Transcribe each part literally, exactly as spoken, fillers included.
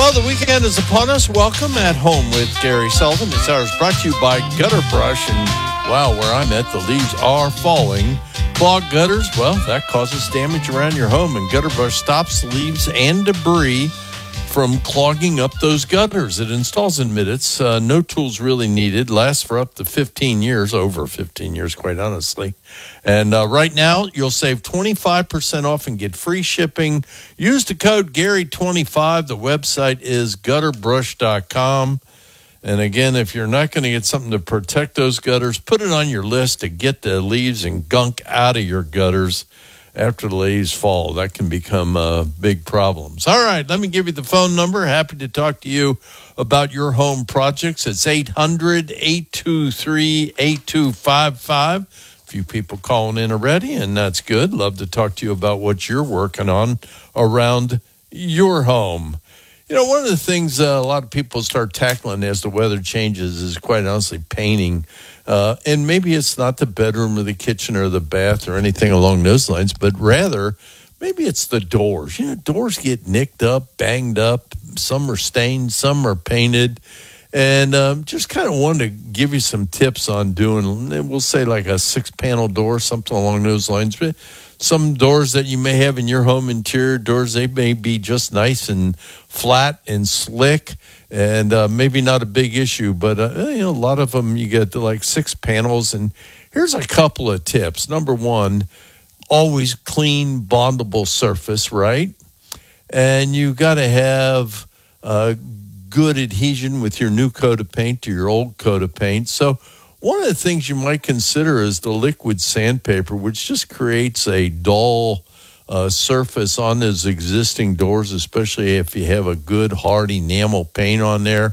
Well, the weekend is upon us. Welcome at Home with Gary Sullivan. This hour is brought to you by Gutter Brush. And wow, where I'm at, the leaves are falling. Clogged gutters, well, that causes damage around your home. And Gutter Brush stops leaves and debris from clogging up those gutters. It installs in minutes. Uh, no tools really needed. Lasts for up to fifteen years, over fifteen years, quite honestly. And uh, right now, you'll save twenty-five percent off and get free shipping. Use the code Gary twenty-five. The website is gutter brush dot com. And again, if you're not going to get something to protect those gutters, put it on your list to get the leaves and gunk out of your gutters after the leaves fall. That can become uh, big problems. All right, let me give you the phone number. Happy to talk to you about your home projects. It's eight hundred, eight two three, eight two five five. A few people calling in already, and that's good. Love to talk to you about what you're working on around your home. You know, one of the things uh, a lot of people start tackling as the weather changes is, quite honestly, painting. Uh, and maybe it's not the bedroom or the kitchen or the bath or anything along those lines, but rather maybe it's the doors. You know, doors get nicked up, banged up. Some are stained, some are painted. And um, just kind of wanted to give you some tips on doing, we'll say like a six-panel door, something along those lines. But some doors that you may have in your home interior doors, they may be just nice and flat and slick and uh, maybe not a big issue. But, uh, you know, a lot of them you get like six panels. And here's a couple of tips. Number one, always clean, bondable surface, right? And you got to have uh, good adhesion with your new coat of paint to your old coat of paint. So one of the things you might consider is the liquid sandpaper, which just creates a dull uh, surface on those existing doors, especially if you have a good hard enamel paint on there.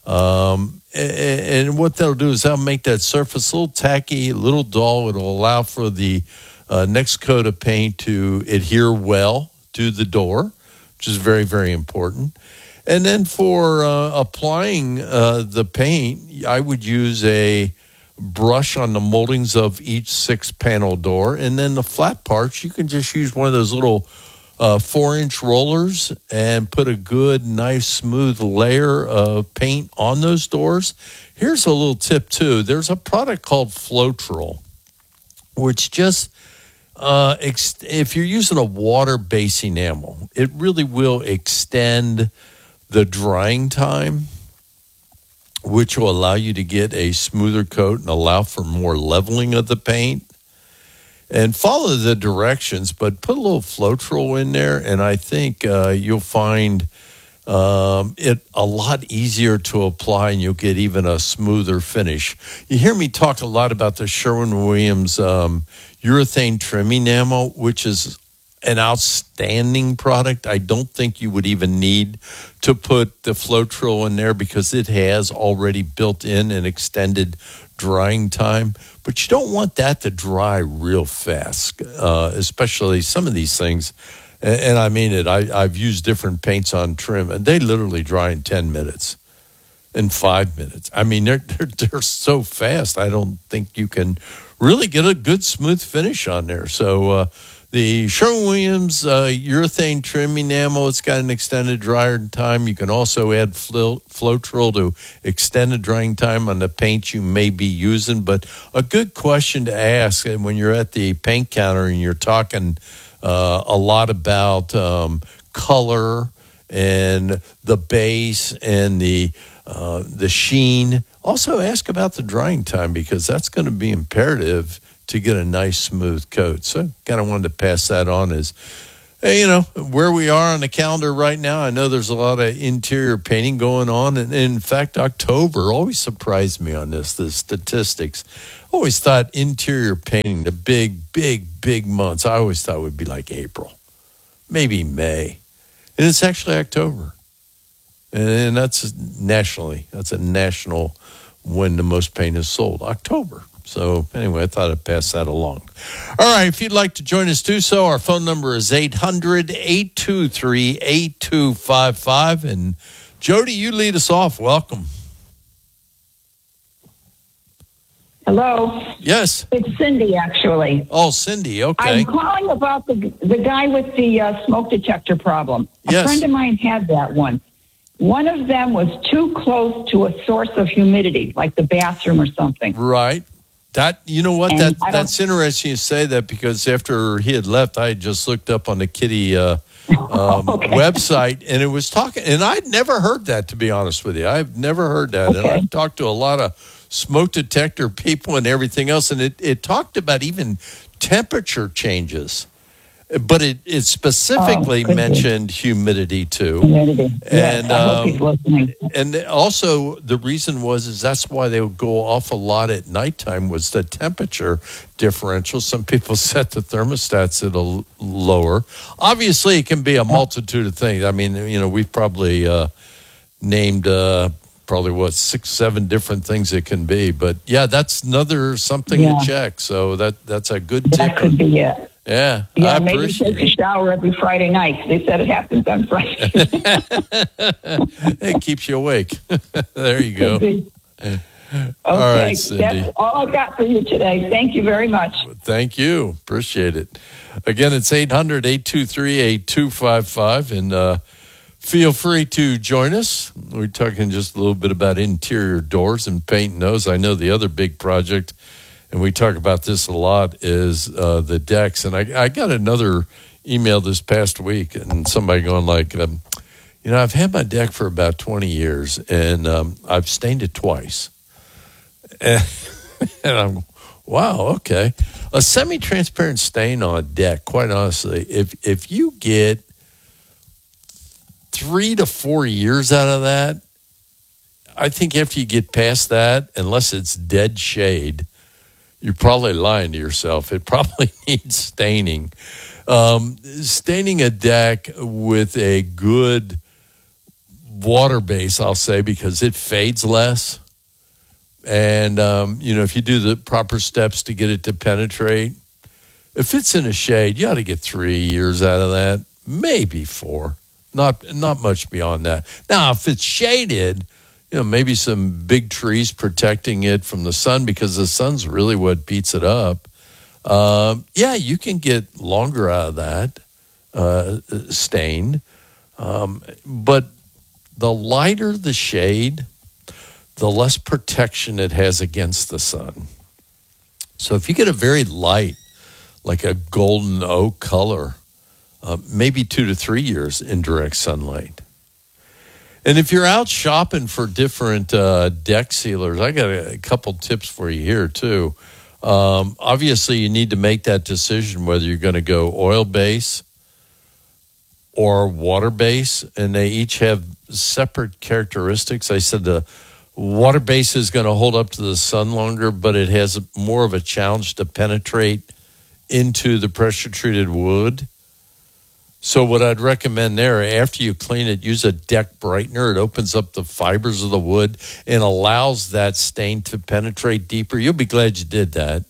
Um, and, and what that'll do is that'll make that surface a little tacky, a little dull. It'll allow for the uh, next coat of paint to adhere well to the door, which is very, very important. And then for uh, applying uh, the paint, I would use a brush on the moldings of each six-panel door. And then the flat parts, you can just use one of those little uh, four-inch rollers and put a good, nice, smooth layer of paint on those doors. Here's a little tip, too. There's a product called Floetrol, which just, uh, ex- if you're using a water-based enamel, it really will extend the drying time, which will allow you to get a smoother coat and allow for more leveling of the paint. And follow the directions, but put a little Floetrol in there, and I think uh, you'll find um, it a lot easier to apply, and you'll get even a smoother finish. You hear me talk a lot about the Sherwin-Williams um, urethane trim enamel, which is an outstanding product. I don't think you would even need to put the Floetrol in there because it has already built in an extended drying time. But you don't want that to dry real fast, uh, especially some of these things. And, and I mean it. I, I've used different paints on trim, and they literally dry in ten minutes, in five minutes. I mean, they're, they're, they're so fast, I don't think you can really get a good smooth finish on there. So, uh, the Sherwin-Williams uh, urethane trim enamel, it's got an extended drying time. You can also add Flo- Floetrol to extend the drying time on the paint you may be using. But a good question to ask when you're at the paint counter and you're talking uh, a lot about um, color and the base and the uh, the sheen. Also ask about the drying time because that's going to be imperative to get a nice smooth coat. So kind of wanted to pass that on as, hey, you know, where we are on the calendar right now. I know there's a lot of interior painting going on. And in fact, October always surprised me on this, the statistics. I always thought interior painting, the big, big, big months, I always thought would be like April, maybe May. And it's actually October. And that's nationally, that's a national when the most paint is sold, October. So anyway, I thought I'd pass that along. All right, if you'd like to join us, do so. Our phone number is eight hundred, eight two three, eight two five five. And Jody, you lead us off. Welcome. Hello. Yes. It's Cindy, actually. Oh, Cindy, okay. I'm calling about the the guy with the uh, smoke detector problem. A yes. friend of mine had that one. one of them was too close to a source of humidity, like the bathroom or something. Right. That, you know what, And that I don't- that's interesting you say that, because after he had left, I had just looked up on the Kitty uh, um, Okay. website, and it was talking, and I'd never heard that, to be honest with you. I've never heard that. And Okay. I've talked to a lot of smoke detector people and everything else, and it, it talked about even temperature changes. But it, it specifically Oh, could be. mentioned humidity too. Humidity. Yes, And, I hope um, he's listening. And also, the reason was is that's why they would go off a lot at nighttime, was the temperature differential. Some people set the thermostats at a l- lower. Obviously, it can be a multitude of things. I mean, you know, we've probably uh, named uh, probably what six, seven different things it can be. But yeah, that's another something Yeah. to check. So that that's a good That tip. could be it. Yeah, Yeah, I maybe appreciate take a it. shower every Friday night. They said it happens on Friday. It keeps you awake. There you go. Okay, All right, Cindy. that's all I got for you today. Thank you very much. Thank you. Appreciate it. Again, it's eight hundred, eight two three, eight two five five. And uh, feel free to join us. We're talking just a little bit about interior doors and painting those. I know the other big project, and we talk about this a lot, is uh, the decks. And I, I got another email this past week, and somebody going like, um, you know, I've had my deck for about twenty years, and um, I've stained it twice. And, and I'm, wow, okay. A semi-transparent stain on a deck, quite honestly, if if you get three to four years out of that, I think after you get past that, unless it's dead shade, you're probably lying to yourself. It probably needs staining. Um, staining a deck with a good water base, I'll say, because it fades less. And, um, you know, if you do the proper steps to get it to penetrate, if it's in a shade, you ought to get three years out of that, maybe four, not not much beyond that. Now, if it's shaded, you know, maybe some big trees protecting it from the sun, because the sun's really what beats it up. Um, yeah, you can get longer out of that uh, stain. Um, but the lighter the shade, the less protection it has against the sun. So if you get a very light, like a golden oak color, uh, maybe two to three years in direct sunlight. And if you're out shopping for different uh, deck sealers, I got a, a couple tips for you here too. Um, obviously, you need to make that decision whether you're going to go oil base or water base, and they each have separate characteristics. I said the water base is going to hold up to the sun longer, but it has more of a challenge to penetrate into the pressure-treated wood. So what I'd recommend there, after you clean it, use a deck brightener. It opens up the fibers of the wood and allows that stain to penetrate deeper. You'll be glad you did that.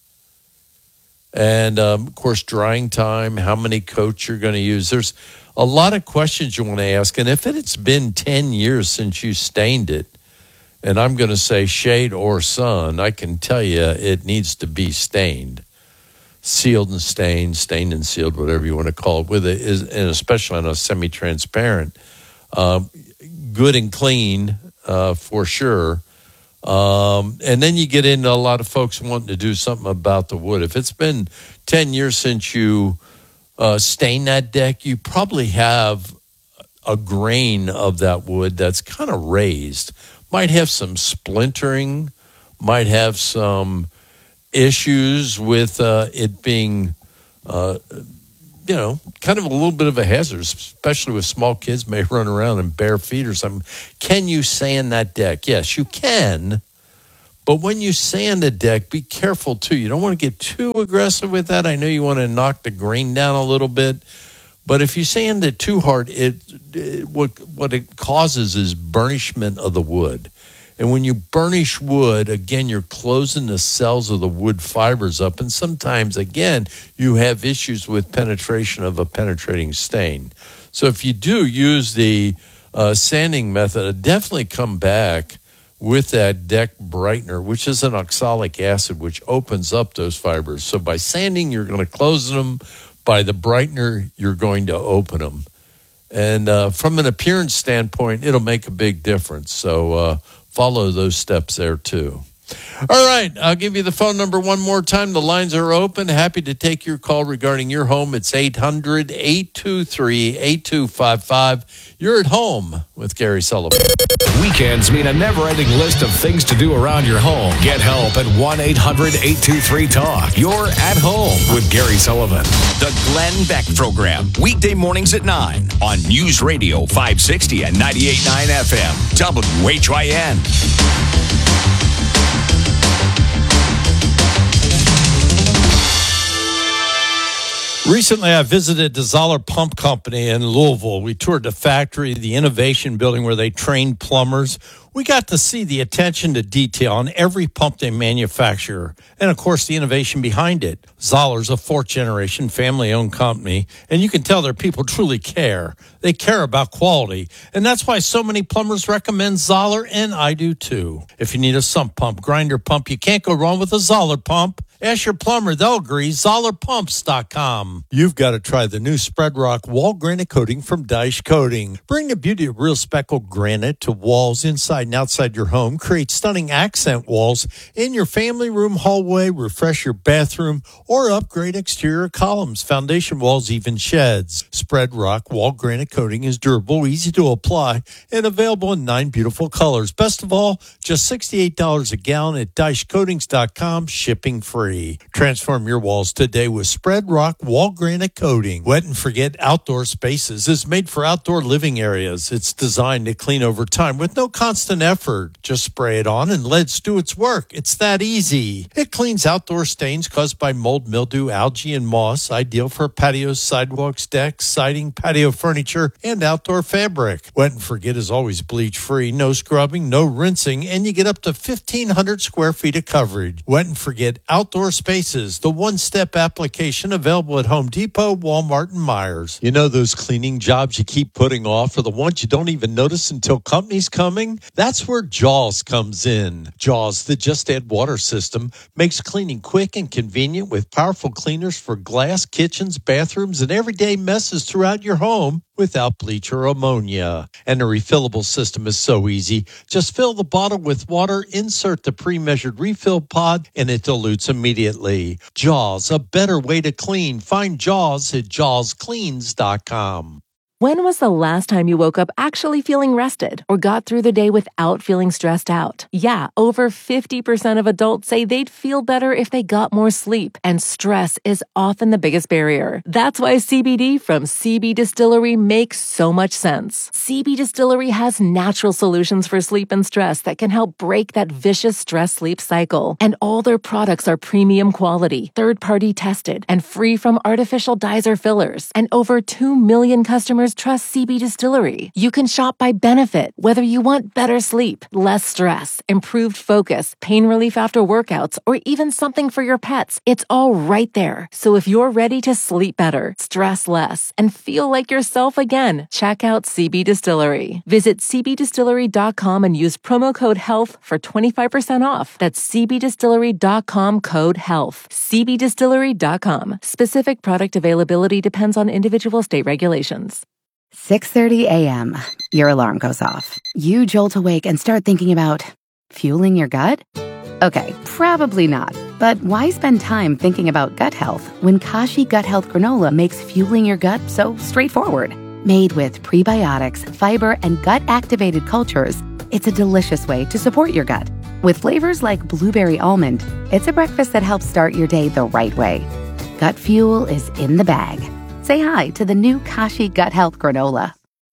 And, um, of course, drying time, how many coats you're going to use. There's a lot of questions you want to ask. And if it's been ten years since you stained it, and I'm going to say shade or sun, I can tell you it needs to be stained. Sealed and stained, stained and sealed, whatever you want to call it, with it is, and especially on a semi-transparent, um, good and clean uh, for sure. Um, and then you get into a lot of folks wanting to do something about the wood. If it's been ten years since you uh, stained that deck, you probably have a grain of that wood that's kind of raised. Might have some splintering, might have some issues with uh, it being, uh, you know, kind of a little bit of a hazard, especially with small kids may run around in bare feet or something. Can you sand that deck? Yes, you can. But when you sand a deck, be careful, too. You don't want to get too aggressive with that. I know you want to knock the grain down a little bit. But if you sand it too hard, it, it what what it causes is burnishment of the wood. And when you burnish wood, again, you're closing the cells of the wood fibers up. And sometimes, again, you have issues with penetration of a penetrating stain. So if you do use the uh, sanding method, definitely come back with that deck brightener, which is an oxalic acid, which opens up those fibers. So by sanding, you're going to close them. By the brightener, you're going to open them. And uh, from an appearance standpoint, it'll make a big difference. So uh, follow those steps there, too. All right, I'll give you the phone number one more time. The lines are open. Happy to take your call regarding your home. It's eight hundred, eight two three, eight two five five. You're at home with Gary Sullivan. Weekends mean a never-ending list of things to do around your home. Get help at one eight hundred, eight two three, talk. You're at home with Gary Sullivan. The Glenn Beck Program, weekday mornings at nine on News Radio five sixty and ninety-eight point nine F M, W H I N. Recently, I visited the Zoller Pump Company in Louisville. We toured the factory, the innovation building where they train plumbers. We got to see the attention to detail on every pump they manufacture, and, of course, the innovation behind it. Zoller's a fourth-generation family-owned company, and you can tell their people truly care. They care about quality, and that's why so many plumbers recommend Zoller, and I do, too. If you need a sump pump, grinder pump, you can't go wrong with a Zoller pump. Ask your plumber, they'll agree. Zoller Pumps dot com. You've got to try the new Spread Rock Wall Granite Coating from Dyche Coating. Bring the beauty of real speckled granite to walls inside and outside your home. Create stunning accent walls in your family room, hallway, refresh your bathroom, or upgrade exterior columns, foundation walls, even sheds. Spread Rock Wall Granite Coating is durable, easy to apply, and available in nine beautiful colors. Best of all, just sixty-eight dollars a gallon at Dyche Coatings dot com, shipping free. Transform your walls today with Spread Rock Wall Granite Coating. Wet and Forget Outdoor Spaces is made for outdoor living areas. It's designed to clean over time with no constant effort. Just spray it on and let it do its work. It's that easy. It cleans outdoor stains caused by mold, mildew, algae, and moss. Ideal for patios, sidewalks, decks, siding, patio furniture, and outdoor fabric. Wet and Forget is always bleach-free, no scrubbing, no rinsing, and you get up to fifteen hundred square feet of coverage. Wet and Forget Outdoor Spaces, the one-step application available at Home Depot, Walmart, and Myers. You know those cleaning jobs you keep putting off, or the ones you don't even notice until company's coming? That's where Jaws comes in. Jaws, the Just Add Water system, makes cleaning quick and convenient with powerful cleaners for glass, kitchens, bathrooms, and everyday messes throughout your home without bleach or ammonia. And the refillable system is so easy. Just fill the bottle with water, insert the pre-measured refill pod, and it dilutes immediately. Jaws, a better way to clean. Find Jaws at jaws cleans dot com. When was the last time you woke up actually feeling rested or got through the day without feeling stressed out? Yeah, over fifty percent of adults say they'd feel better if they got more sleep, and stress is often the biggest barrier. That's why C B D from C B Distillery makes so much sense. C B Distillery has natural solutions for sleep and stress that can help break that vicious stress-sleep cycle. And all their products are premium quality, third-party tested, and free from artificial dyes or fillers. And over two million customers trust C B Distillery. You can shop by benefit, whether you want better sleep, less stress, improved focus, pain relief after workouts, or even something for your pets. It's all right there. So if you're ready to sleep better, stress less, and feel like yourself again, check out C B Distillery. Visit c b distillery dot com and use promo code HEALTH for twenty-five percent off. That's c b distillery dot com, code HEALTH. c b distillery dot com. Specific product availability depends on individual state regulations. six thirty a.m. Your alarm goes off. You jolt awake and start thinking about fueling your gut? Okay, probably not. But why spend time thinking about gut health when Kashi Gut Health Granola makes fueling your gut so straightforward? Made with prebiotics, fiber, and gut-activated cultures, it's a delicious way to support your gut. With flavors like blueberry almond, it's a breakfast that helps start your day the right way. Gut fuel is in the bag. Say hi to the new Kashi Gut Health Granola.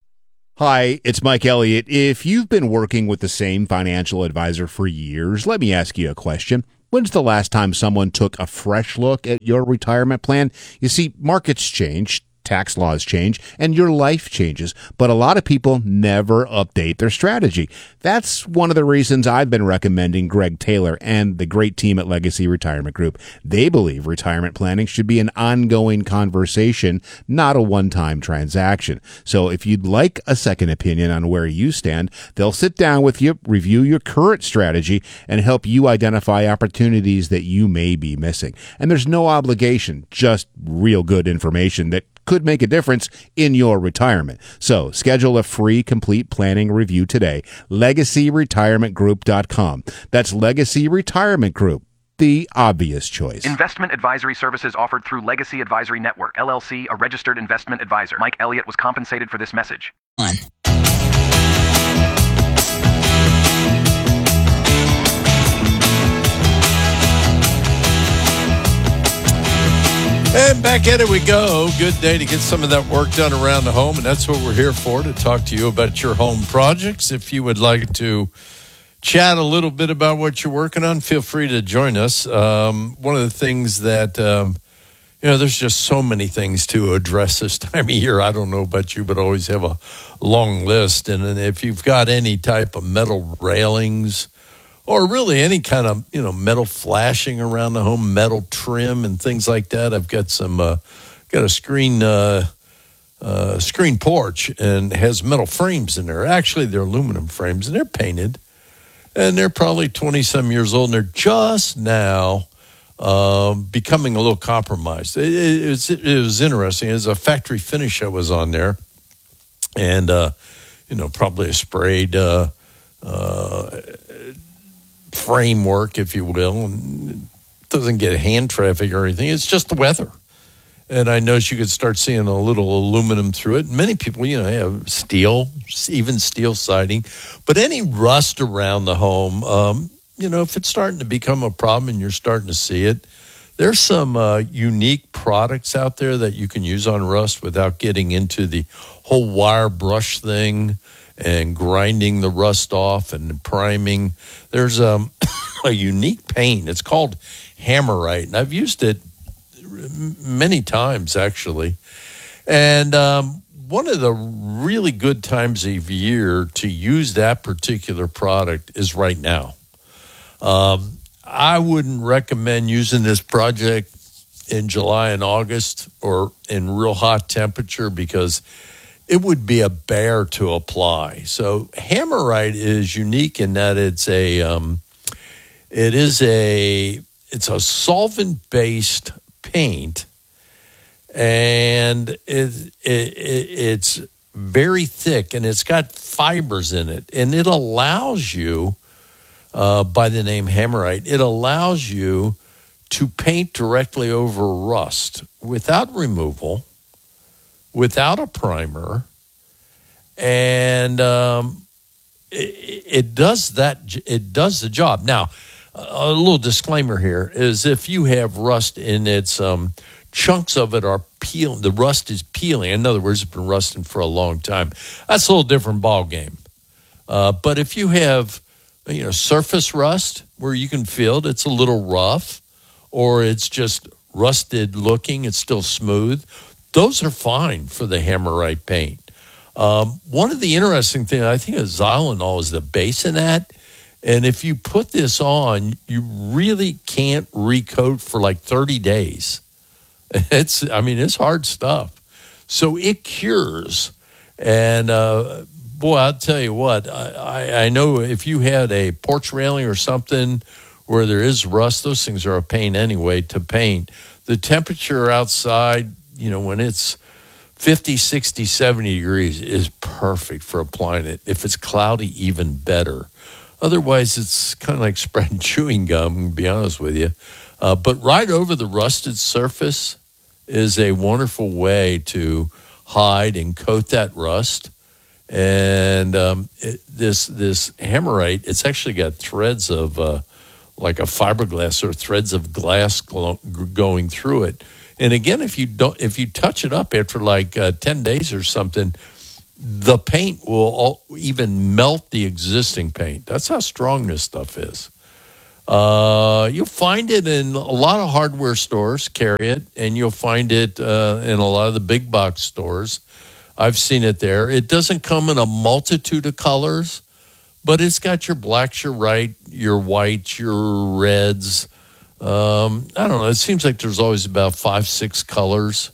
Hi, it's Mike Elliott. If you've been working with the same financial advisor for years, let me ask you a question. When's the last time someone took a fresh look at your retirement plan? You see, markets change, tax laws change, and your life changes, but a lot of people never update their strategy. That's one of the reasons I've been recommending Greg Taylor and the great team at Legacy Retirement Group. They believe retirement planning should be an ongoing conversation, not a one-time transaction. So if you'd like a second opinion on where you stand, they'll sit down with you, review your current strategy, and help you identify opportunities that you may be missing. And there's no obligation, just real good information that could make a difference in your retirement. So schedule a free complete planning review today. legacy retirement group dot com. That's Legacy Retirement Group, the obvious choice. Investment advisory services offered through Legacy Advisory Network, L L C, a registered investment advisor. Mike Elliott was compensated for this message. One. And back at it we go. Good day to get some of that work done around the home, and that's what we're here for, to talk to you about your home projects. If you would like to chat a little bit about what you're working on, feel free to join us. Um, one of the things that, um, you know, there's just so many things to address this time of year. I don't know about you, but I always have a long list. And, and if you've got any type of metal railings, or really any kind of, you know, metal flashing around the home, metal trim and things like that. I've got some, uh, got a screen, uh, uh, screen porch, and has metal frames in there. Actually, they're aluminum frames, and they're painted, and they're probably twenty some years old, and they're just now um, becoming a little compromised. It, it, it, was, it was interesting. It was a factory finish that was on there, and, uh, you know, probably a sprayed, uh, uh, framework, if you will, and it doesn't get hand traffic or anything. It's just the weather. And I noticed you could start seeing a little aluminum through it. Many people, you know, have steel, even steel siding. But any rust around the home, um, you know, if it's starting to become a problem and you're starting to see it, there's some uh, unique products out there that you can use on rust without getting into the whole wire brush thing and grinding the rust off and priming. There's um, a unique paint. It's called Hammerite, and I've used it many times, actually. And um, one of the really good times of year to use that particular product is right now. Um, I wouldn't recommend using this project in July and August or in real hot temperature, because it would be a bear to apply. So Hammerite is unique in that it's a, um, it is a, it's a solvent-based paint, and it, it, it it's very thick, and it's got fibers in it, and it allows you, uh, by the name Hammerite, it allows you to paint directly over rust without removal, without a primer, and um, it, it does that. It does the job. Now, a little disclaimer here is if you have rust in its um, chunks of it are peeling, the rust is peeling. In other words, it's been rusting for a long time. That's a little different ball game. Uh, but if you have, you know, surface rust where you can feel it, it's a little rough, or it's just rusted looking, it's still smooth, those are fine for the Hammerite paint. Um, one of the interesting things, I think, is Xylitol is the base in that. And if you put this on, you really can't recoat for like thirty days. It's, I mean, it's hard stuff. So it cures. And uh, boy, I'll tell you what, I, I, I know if you had a porch railing or something where there is rust, those things are a pain anyway to paint. The temperature outside, you know, when it's fifty, sixty, seventy degrees is perfect for applying it. If it's cloudy, even better. Otherwise, it's kind of like spreading chewing gum, to be honest with you. Uh, but right over the rusted surface is a wonderful way to hide and coat that rust. And um, it, this this Hammerite, it's actually got threads of uh, like a fiberglass or threads of glass glo- going through it. And again, if you don't, if you touch it up after like uh, ten days or something, the paint will all, even melt the existing paint. That's how strong this stuff is. Uh, you'll find it in a lot of hardware stores, carry it, and you'll find it uh, in a lot of the big box stores. I've seen it there. It doesn't come in a multitude of colors, but it's got your blacks, your right, your whites, your reds. Um, I don't know. It seems like there's always about five, six colors.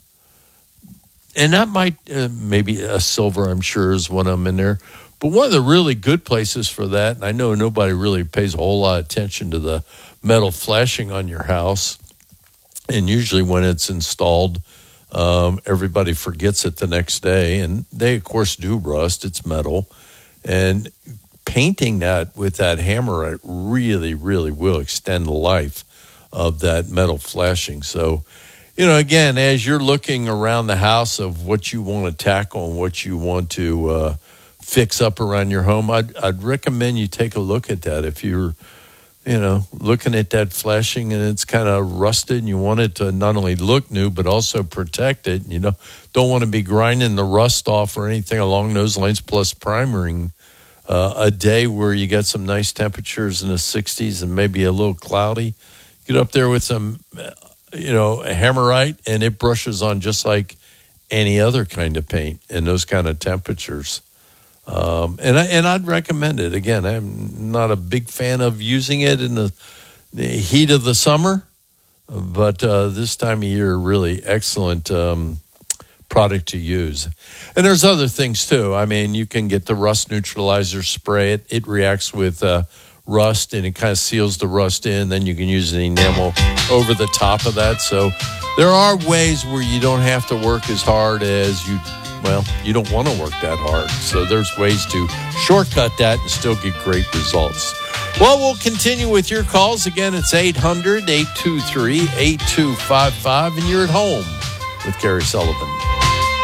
And that might, uh, maybe a silver, I'm sure, is one of them in there. But one of the really good places for that, and I know nobody really pays a whole lot of attention to the metal flashing on your house, and usually when it's installed, Um, everybody forgets it the next day, and they, of course, do rust. It's metal. And painting that with that Hammerite really, really will extend the life of that metal flashing. So, you know, again, as you're looking around the house of what you want to tackle and what you want to uh, fix up around your home, I'd, I'd recommend you take a look at that. If you're, you know, looking at that flashing and it's kind of rusted and you want it to not only look new but also protect it, you know, don't want to be grinding the rust off or anything along those lines, plus primering uh, a day where you get some nice temperatures in the sixties and maybe a little cloudy. Get up there with some, you know, a Hammerite and it brushes on just like any other kind of paint in those kind of temperatures. Um, and, I, and I'd recommend it. Again, I'm not a big fan of using it in the, the heat of the summer, but uh, this time of year, really excellent um, product to use. And there's other things, too. I mean, you can get the rust neutralizer spray. It, it reacts with uh, rust, and it kind of seals the rust in. Then you can use an enamel over the top of that. So there are ways where you don't have to work as hard as you Well, you don't want to work that hard. So there's ways to shortcut that and still get great results. Well, we'll continue with your calls. Again, it's eight hundred, eight two three, eight two five five, and you're at home with Gary Sullivan.